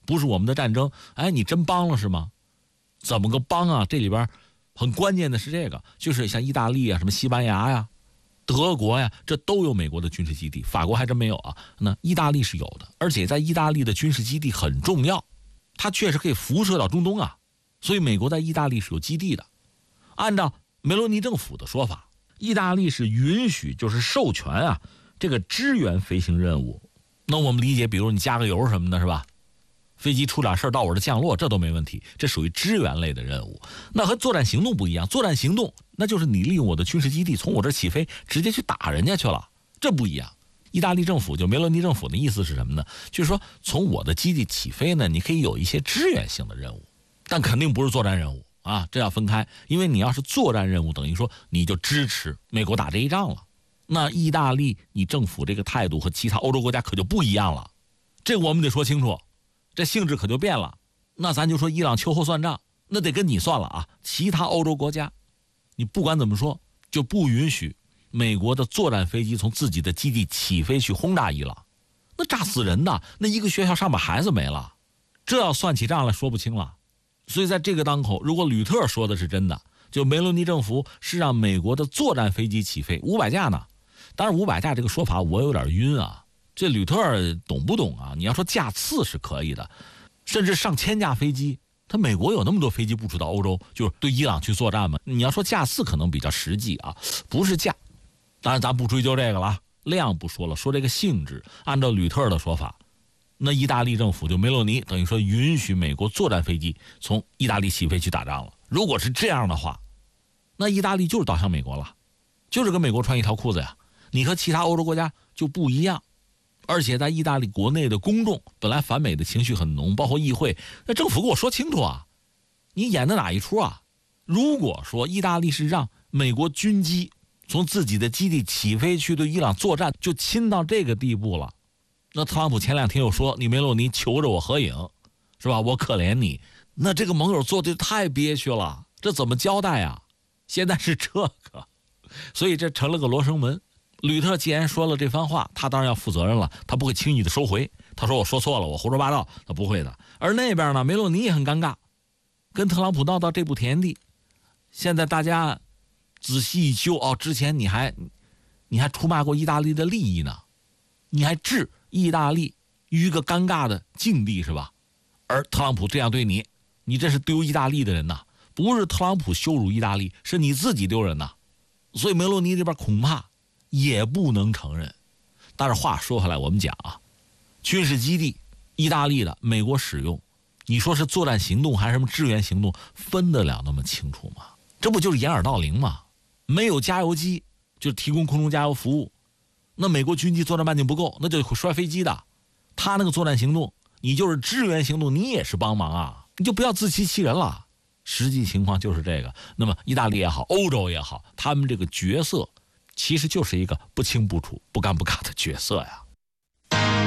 不是我们的战争，哎，你真帮了是吗？怎么个帮啊？这里边很关键的是这个，就是像意大利啊、什么西班牙呀、德国呀，这都有美国的军事基地，法国还真没有啊。那意大利是有的，而且在意大利的军事基地很重要，它确实可以辐射到中东啊，所以美国在意大利是有基地的。按照梅罗尼政府的说法，意大利是允许，就是授权啊，这个支援飞行任务。那我们理解，比如你加个油什么的，是吧？飞机出点事儿到我这降落，这都没问题，这属于支援类的任务。那和作战行动不一样，作战行动那就是你利用我的军事基地从我这起飞，直接去打人家去了，这不一样。意大利政府就梅罗尼政府的意思是什么呢？就是说从我的基地起飞呢，你可以有一些支援性的任务，但肯定不是作战任务啊，这要分开。因为你要是作战任务，等于说你就支持美国打这一仗了。那意大利你政府这个态度和其他欧洲国家可就不一样了，这个我们得说清楚，这性质可就变了。那咱就说伊朗秋后算账，那得跟你算了啊。其他欧洲国家，你不管怎么说，就不允许美国的作战飞机从自己的基地起飞去轰炸伊朗，那炸死人的，那一个学校上百孩子没了，这要算起账来说不清了。所以在这个当口，如果吕特说的是真的，就梅罗尼政府是让美国的作战飞机起飞500架呢。当然500架这个说法我有点晕啊，这吕特懂不懂啊？你要说架次是可以的，甚至上千架飞机，他美国有那么多飞机部署到欧洲，就是对伊朗去作战嘛。你要说架次可能比较实际啊，不是架。当然咱不追究这个了，量不说了，说这个性质。按照吕特的说法，那意大利政府就梅洛尼等于说允许美国作战飞机从意大利起飞去打仗了。如果是这样的话，那意大利就是倒向美国了，就是跟美国穿一条裤子呀。你和其他欧洲国家就不一样，而且在意大利国内的公众本来反美的情绪很浓，包括议会，那政府给我说清楚啊，你演的哪一出啊？如果说意大利是让美国军机从自己的基地起飞去对伊朗作战，就亲到这个地步了，那特朗普前2天又说你梅洛尼求着我合影，是吧？我可怜你，那这个盟友做的太憋屈了，这怎么交代啊？现在是这个，所以这成了个罗生门。吕特既然说了这番话，他当然要负责任了，他不会轻易的收回。他说我说错了，我胡说八道，他不会的。而那边呢，梅洛尼也很尴尬，跟特朗普闹到这步田地。现在大家仔细一究，哦，之前你还出卖过意大利的利益呢，你还置意大利于一个尴尬的境地，是吧？而特朗普这样对你，你这是丢意大利的人呐，不是特朗普羞辱意大利，是你自己丢人呐。所以梅洛尼这边恐怕也不能承认。但是话说回来，我们讲啊，军事基地意大利的美国使用，你说是作战行动还是什么支援行动，分得了那么清楚吗？这不就是掩耳盗铃吗？没有加油机就是提供空中加油服务，那美国军机作战半径不够，那就会摔飞机的。他那个作战行动，你就是支援行动，你也是帮忙啊，你就不要自欺欺人了。实际情况就是这个。那么意大利也好，欧洲也好，他们这个角色其实就是一个不清不楚、不干不尬的角色呀。